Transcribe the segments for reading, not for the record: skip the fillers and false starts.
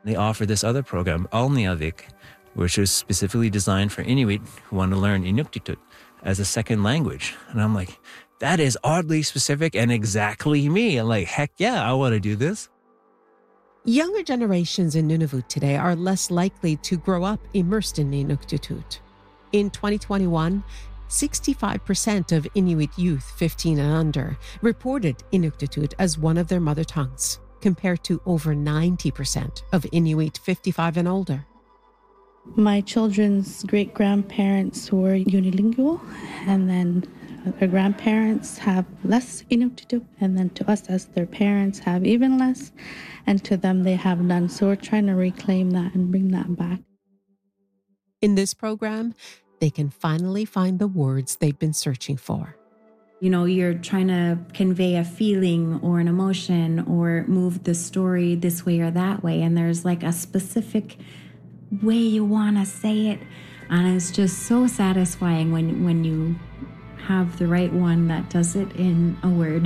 They offer this other program, Alniavik, which is specifically designed for Inuit who want to learn Inuktitut as a second language. And I'm like, that is oddly specific and exactly me. I'm like, heck yeah, I want to do this. Younger generations in Nunavut today are less likely to grow up immersed in Inuktitut. In 2021, 65% of Inuit youth 15 and under reported Inuktitut as one of their mother tongues, compared to over 90% of Inuit 55 and older. My children's great-grandparents were unilingual, and then their grandparents have less Inuktitut, and then to us as their parents have even less, and to them they have none. So we're trying to reclaim that and bring that back. In this program, they can finally find the words they've been searching for. You know, you're trying to convey a feeling or an emotion or move the story this way or that way, and there's like a specific way you want to say it, and it's just so satisfying when you have the right one that does it in a word.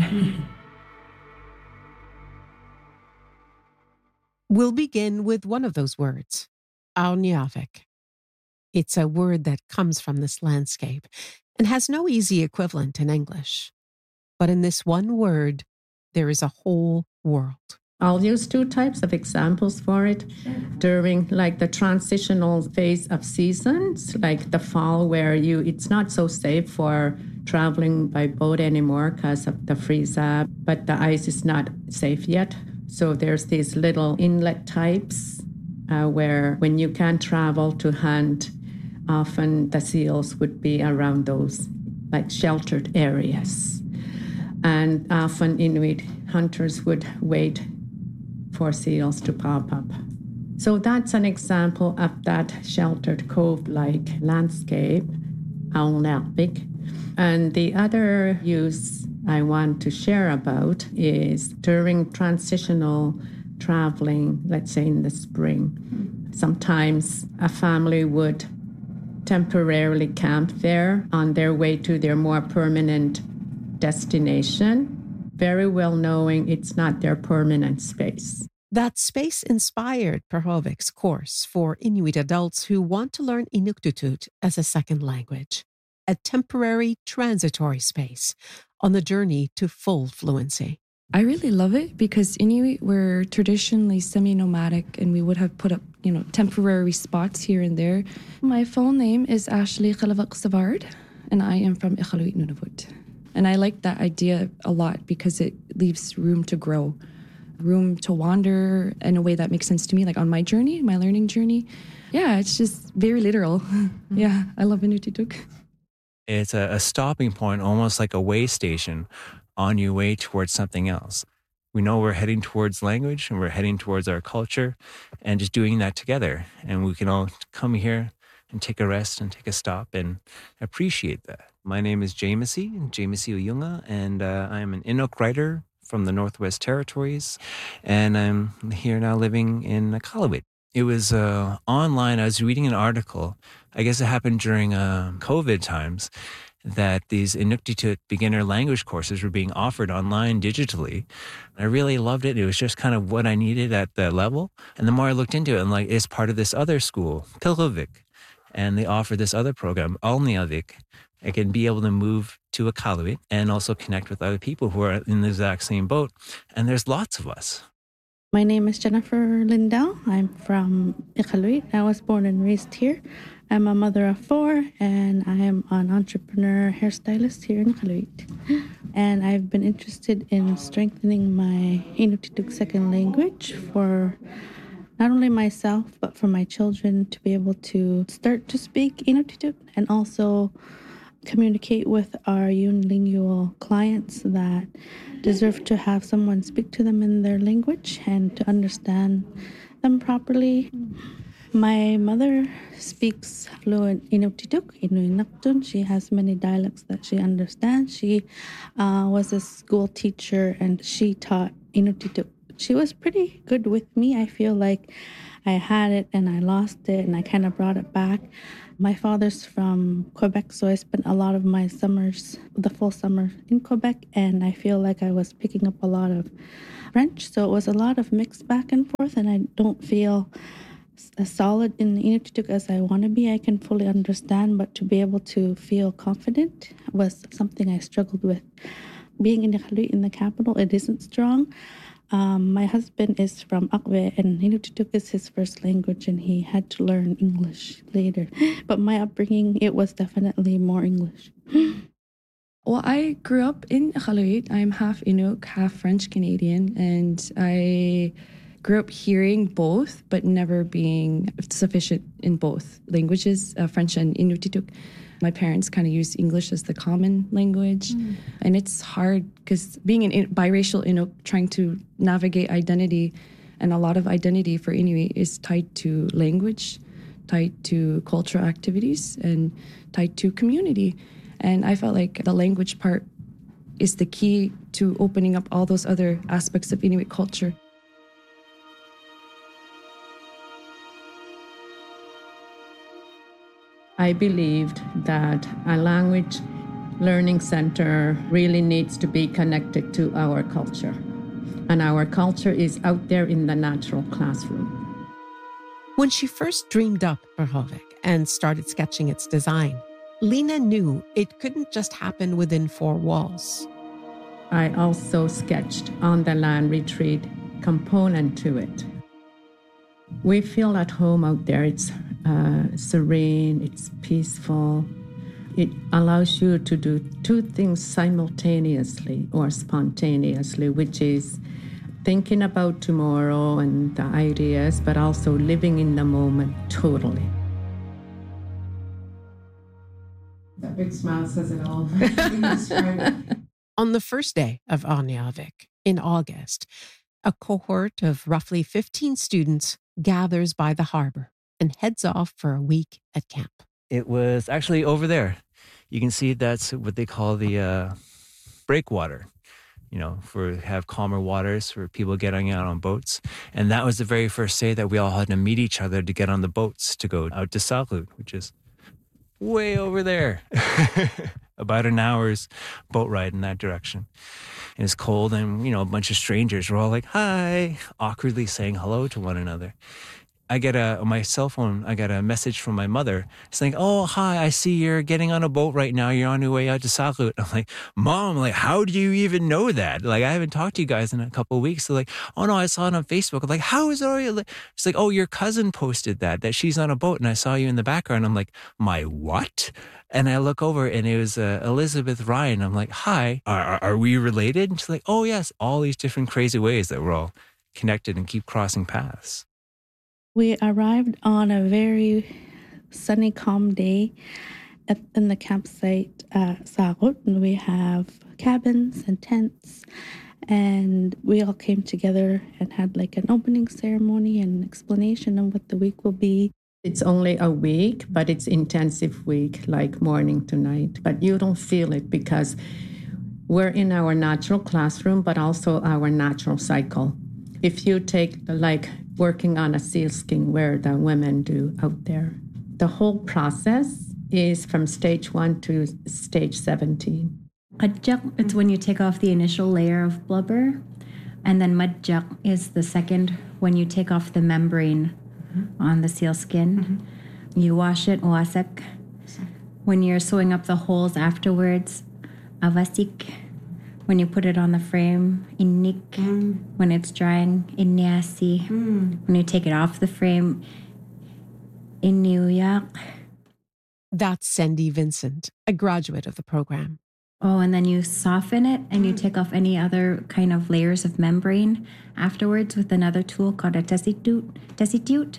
We'll begin with one of those words, Auniavik. It's a word that comes from this landscape and has no easy equivalent in English. But in this one word, there is a whole world. I'll use two types of examples for it. During like the transitional phase of seasons, like the fall where it's not so safe for traveling by boat anymore because of the freeze up, but the ice is not safe yet. So there's these little inlet types where when you can't travel to hunt, often the seals would be around those like sheltered areas. And often Inuit hunters would wait for seals to pop up. So that's an example of that sheltered cove-like landscape, Aulnalpik. And the other use I want to share about is during transitional traveling, let's say in the spring. Sometimes a family would temporarily camp there on their way to their more permanent destination, very well knowing it's not their permanent space. That space inspired Perhovik's course for Inuit adults who want to learn Inuktitut as a second language, a temporary transitory space on the journey to full fluency. I really love it because Inuit were traditionally semi-nomadic and we would have put up, temporary spots here and there. My full name is Ashley Khalavak Savard and I am from Iqaluit, Nunavut. And I like that idea a lot because it leaves room to grow, room to wander in a way that makes sense to me, like on my journey, my learning journey. Yeah, it's just very literal. Yeah, I love Inuktitut. It's a stopping point, almost like a way station on your way towards something else. We know we're heading towards language and we're heading towards our culture and just doing that together. And we can all come here and take a rest and take a stop and appreciate that. My name is Jamesy Uyunga, and I'm an Inuk writer from the Northwest Territories, and I'm here now living in Iqaluit. It was online. I was reading an article, I guess it happened during COVID times, that these Inuktitut beginner language courses were being offered online digitally. I really loved it. It was just kind of what I needed at that level. And the more I looked into it, I'm like, it's part of this other school, Pilhovik, and they offer this other program, Alniavik. I can be able to move to Iqaluit and also connect with other people who are in the exact same boat. And there's lots of us. My name is Jennifer Lindell. I'm from Iqaluit. I was born and raised here. I'm a mother of 4, and I am an entrepreneur hairstylist here in Iqaluit. And I've been interested in strengthening my Inuktitut second language for not only myself, but for my children to be able to start to speak Inuktitut and also communicate with our unilingual clients that deserve to have someone speak to them in their language and to understand them properly. My mother speaks fluent Inuktitut, Inuinnaqtun. She has many dialects that she understands. She was a school teacher and she taught Inuktitut. She was pretty good with me. I feel like I had it and I lost it and I kind of brought it back. My father's from Quebec, so I spent a lot of my summers, the full summer in Quebec, and I feel like I was picking up a lot of French. So it was a lot of mix back and forth, and I don't feel as solid in Inuktitut as I want to be. I can fully understand, but to be able to feel confident was something I struggled with. Being in Iqaluit, in the capital, it isn't strong. My husband is from Akwe, and Inuktitut is his first language, and he had to learn English later. But my upbringing, it was definitely more English. Well, I grew up in Iqaluit. I'm half Inuk, half French Canadian, and I grew up hearing both, but never being sufficient in both languages, French and Inuktitut. My parents kind of use English as the common language. And it's hard because being an biracial Inuk, trying to navigate identity, and a lot of identity for Inuit is tied to language, tied to cultural activities, and tied to community. And I felt like the language part is the key to opening up all those other aspects of Inuit culture. I believed that a language learning center really needs to be connected to our culture. And our culture is out there in the natural classroom. When she first dreamed up Rehovot and started sketching its design, Lena knew it couldn't just happen within four walls. I also sketched on the land retreat component to it. We feel at home out there. It's serene, it's peaceful. It allows you to do two things simultaneously or spontaneously, which is thinking about tomorrow and the ideas, but also living in the moment totally. That big smile says it all. On the first day of Arneavik in August, a cohort of roughly 15 students gathers by the harbor and heads off for a week at camp. It was actually over there. You can see that's what they call the breakwater, for have calmer waters for people getting out on boats. And that was the very first day that we all had to meet each other to get on the boats to go out to Salklut, which is way over there. About an hour's boat ride in that direction. And it's cold and, a bunch of strangers were all like, hi, awkwardly saying hello to one another. I get on my cell phone, I got a message from my mother saying, oh, hi, I see you're getting on a boat right now. You're on your way out to Salklut. I'm like, Mom, how do you even know that? I haven't talked to you guys in a couple of weeks. So oh no, I saw it on Facebook. I'm like, how is it? She's like, oh, your cousin posted that she's on a boat and I saw you in the background. I'm like, my what? And I look over and it was Elizabeth Ryan. I'm like, hi, are we related? And she's like, oh yes, all these different crazy ways that we're all connected and keep crossing paths. We arrived on a very sunny, calm day in the campsite Sarut, and we have cabins and tents, and we all came together and had an opening ceremony and explanation of what the week will be. It's only a week, but it's intensive week, like morning to night. But you don't feel it because we're in our natural classroom, but also our natural cycle. If you take working on a sealskin where the women do out there, the whole process is from stage 1 to stage 17. Madjak, it's when you take off the initial layer of blubber. And then madjak is the second, when you take off the membrane on the sealskin. You wash it, wasak. When you're sewing up the holes afterwards, avasik. When you put it on the frame, innik. When it's drying, inniasi. When you take it off the frame, inniuyak. That's Sandy Vincent, a graduate of the program. Oh, and then you soften it and you take off any other kind of layers of membrane afterwards with another tool called a tesitute,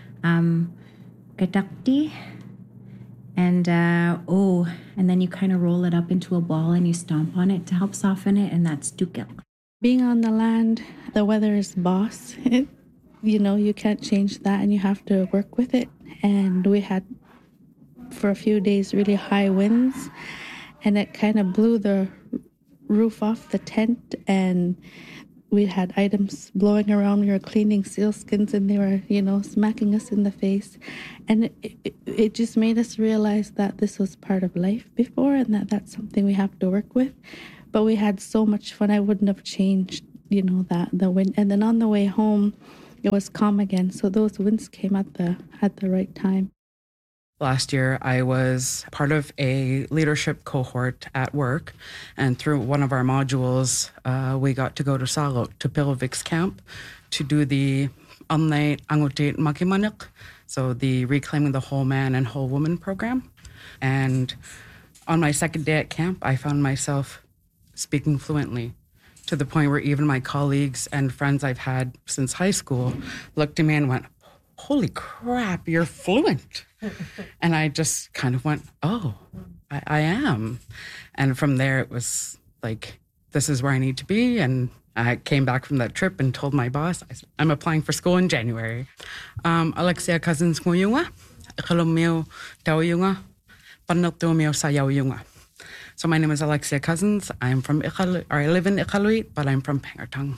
katakti. And then you kind of roll it up into a ball and you stomp on it to help soften it, and that's tukil. Being on the land, the weather is boss. You can't change that and you have to work with it. And we had, for a few days, really high winds, and it kind of blew the roof off the tent, and we had items blowing around. We were cleaning sealskins and they were, smacking us in the face. And it just made us realize that this was part of life before and that's something we have to work with. But we had so much fun. I wouldn't have changed, the wind. And then on the way home, it was calm again. So those winds came at the right time. Last year, I was part of a leadership cohort at work, and through one of our modules, we got to go to Salot, to Pilvix Camp, to do the Anlay Angutit Makimanik, so the Reclaiming the Whole Man and Whole Woman program. And on my second day at camp, I found myself speaking fluently, to the point where even my colleagues and friends I've had since high school looked at me and went, "Holy crap, you're fluent." And I just kind of went, "Oh, I am." And from there, it was like, this is where I need to be. And I came back from that trip and told my boss, I said, "I'm applying for school in January." Alexia Cousins Nguyunga, Ikalumio Tauyunga, Panatumio Sayauyunga. So my name is Alexia Cousins. I'm from I live in Iqaluit, but I'm from Pangatang.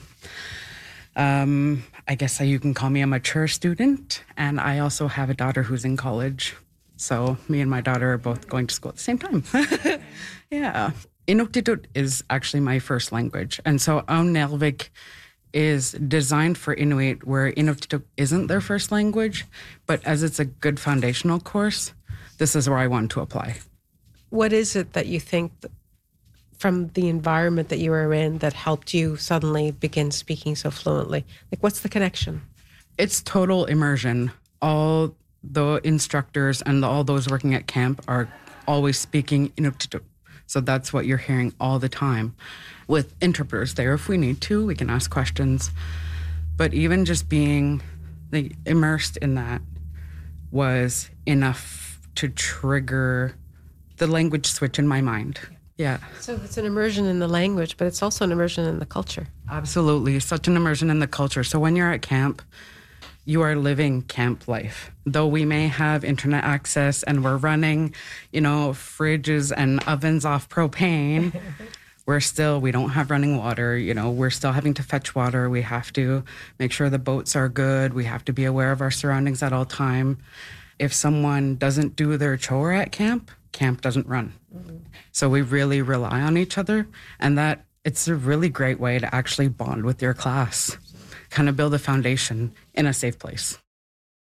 I guess you can call me a mature student, and I also have a daughter who's in college. So me and my daughter are both going to school at the same time. Yeah. Inuktitut is actually my first language. And so Aunelvik is designed for Inuit where Inuktitut isn't their first language, but as it's a good foundational course, this is where I want to apply. What is it that you think from the environment that you were in that helped you suddenly begin speaking so fluently? Like, what's the connection? It's total immersion. All the instructors and all those working at camp are always speaking Inuktitut. So that's what you're hearing all the time. With interpreters there, if we need to, we can ask questions. But even just being immersed in that was enough to trigger the language switch in my mind. Yeah. So it's an immersion in the language, but it's also an immersion in the culture. Absolutely. Such an immersion in the culture. So when you're at camp, you are living camp life. Though we may have internet access and we're running, fridges and ovens off propane, we don't have running water. We're still having to fetch water. We have to make sure the boats are good. We have to be aware of our surroundings at all time. If someone doesn't do their chore at camp doesn't run. Mm-hmm. So we really rely on each other, and that it's a really great way to actually bond with your class, kind of build a foundation in a safe place.